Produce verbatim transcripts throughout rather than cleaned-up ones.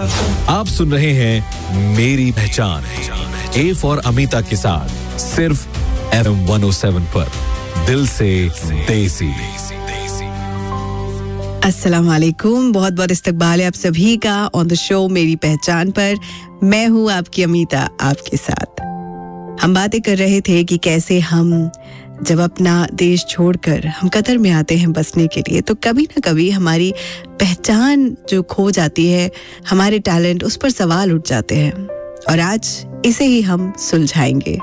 आप सुन रहे हैं मेरी पहचान, ए फॉर अमिता के साथ सिर्फ F M one O seven पर, दिल से देसी। अस्सलाम वालेकुम, बहुत बहुत इस्तकबाल है आप सभी का ऑन द शो मेरी पहचान पर। मैं हूँ आपकी अमिता आपके साथ। हम बातें कर रहे थे कि कैसे हम जब अपना देश छोड़कर हम कतर में आते हैं बसने के लिए, तो कभी ना कभी हमारी पहचान जो खो जाती है, हमारे टैलेंट, उस पर सवाल उठ जाते हैं। और आज इसे ही हम सुलझाएंगे।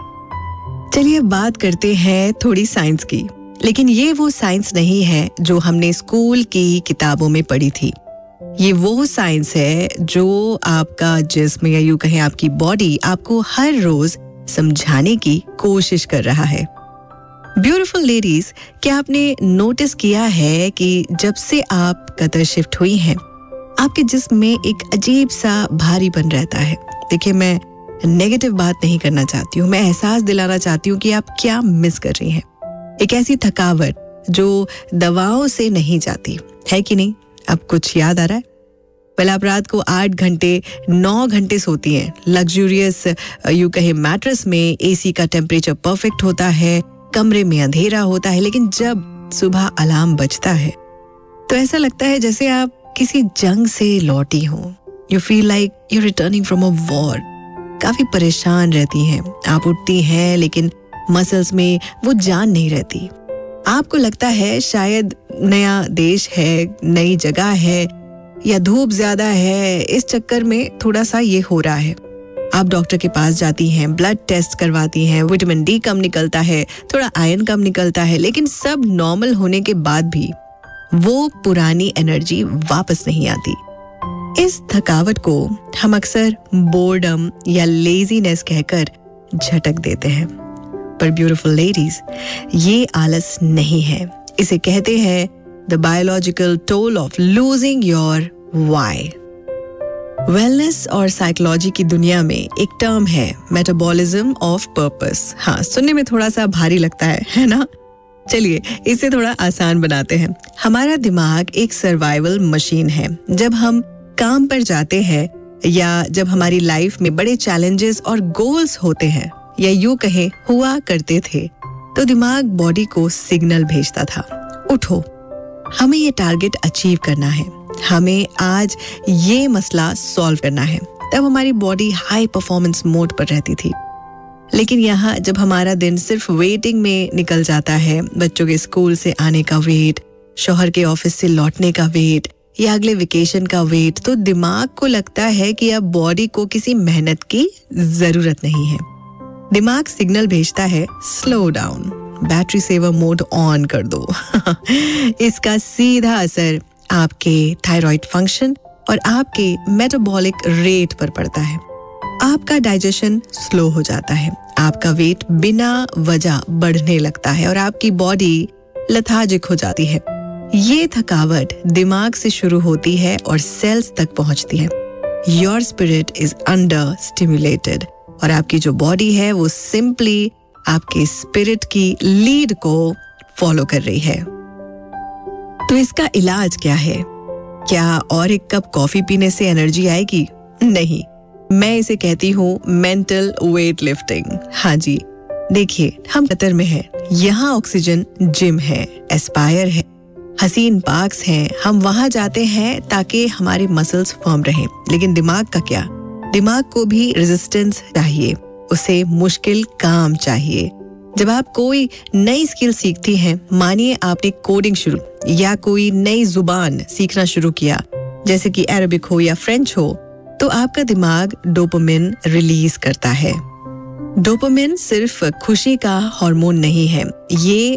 चलिए बात करते हैं थोड़ी साइंस की, लेकिन ये वो साइंस नहीं है जो हमने स्कूल की किताबों में पढ़ी थी। ये वो साइंस है जो आपका जिस्म या यूं कहें आपकी बॉडी आपको हर रोज समझाने की कोशिश कर रहा है। ब्यूटीफुल लेडीज, क्या आपने नोटिस किया है कि जब से आप कतर शिफ्ट हुई हैं, आपके जिस्म में एक अजीब सा भारीपन रहता है। देखिए, मैं नेगेटिव बात नहीं करना चाहती हूँ, मैं एहसास दिलाना चाहती हूँ कि आप क्या मिस कर रही हैं। एक ऐसी थकावट जो दवाओं से नहीं जाती है, कि नहीं? अब कुछ याद आ रहा है? पहले आप रात को आठ घंटे नौ घंटे सोती हैं, लग्जूरियस यूं कहे मैट्रेस में, एसी का टेम्परेचर परफेक्ट होता है, कमरे में अंधेरा होता है, लेकिन जब सुबह अलार्म बजता है तो ऐसा लगता है जैसे आप किसी जंग से लौटी हो। You feel like you returning from a war. काफी परेशान रहती हैं, आप उठती हैं लेकिन मसल्स में वो जान नहीं रहती। आपको लगता है शायद नया देश है, नई जगह है, या धूप ज्यादा है, इस चक्कर में थोड़ा सा ये हो रहा है। आप डॉक्टर के पास जाती हैं, ब्लड टेस्ट करवाती हैं, विटामिन डी कम निकलता है, थोड़ा आयरन कम निकलता है, लेकिन सब नॉर्मल होने के बाद भी वो पुरानी एनर्जी वापस नहीं आती। इस थकावट को हम अक्सर बोर्डम या लेजीनेस कहकर झटक देते हैं, पर ब्यूटीफुल लेडीज, ये आलस नहीं है। इसे कहते हैं the biological toll of losing your why. Wellness और साइकोलॉजी की दुनिया में एक टर्म है, मेटाबॉलिज्म ऑफ पर्पस। हाँ, सुनने में थोड़ा सा भारी लगता है है ना? चलिए इसे थोड़ा आसान बनाते हैं। हमारा दिमाग एक सर्वाइवल मशीन है। जब हम काम पर जाते हैं या जब हमारी लाइफ में बड़े चैलेंजेस और गोल्स होते हैं, या यूं कहें हुआ करते थे, तो दिमाग बॉडी को सिग्नल भेजता था, उठो, हमें ये टारगेट अचीव करना है, हमें आज ये मसला सॉल्व करना है। तब हमारी बॉडी हाई परफॉर्मेंस मोड पर रहती थी। लेकिन यहाँ जब हमारा दिन सिर्फ वेटिंग में निकल जाता है, बच्चों के स्कूल से आने का वेट, शौहर के ऑफिस से लौटने का वेट, या अगले वेकेशन का वेट, तो दिमाग को लगता है कि अब बॉडी को किसी मेहनत की जरूरत नहीं है। दिमाग सिग्नल भेजता है, slow down, battery saver mode on कर दो। इसका सीधा असर आपके थायराइड फंक्शन और आपके मेटाबॉलिक रेट पर पड़ता है। आपका डाइजेशन स्लो हो जाता है, आपका वेट बिना वजह बढ़ने लगता है और आपकी बॉडी लेथार्जिक हो जाती है। ये थकावट दिमाग से शुरू होती है और सेल्स तक पहुंचती है। Your spirit is under stimulated और आपकी जो बॉडी है वो सिंपली आपके स्पिरिट की लीड को फॉलो कर रही है। तो इसका इलाज क्या है? क्या और एक कप कॉफी पीने से एनर्जी आएगी? नहीं, मैं इसे कहती हूँ मेंटल वेट लिफ्टिंग। हाँ जी, देखिए, हम कतर में हैं, यहाँ ऑक्सीजन जिम है, एस्पायर है, हसीन पार्क्स हैं। हम वहां जाते हैं ताकि हमारे मसल्स फर्म रहें। लेकिन दिमाग का क्या? दिमाग को भी रेजिस्टेंस चाहिए, उसे मुश्किल काम चाहिए। जब आप कोई नई स्किल सीखती हैं, मानिए आपने कोडिंग शुरू या कोई नई जुबान सीखना शुरू किया, जैसे कि अरबिक हो या फ्रेंच हो, तो आपका दिमाग डोपामिन रिलीज करता है। डोपामिन सिर्फ खुशी का हार्मोन नहीं है, ये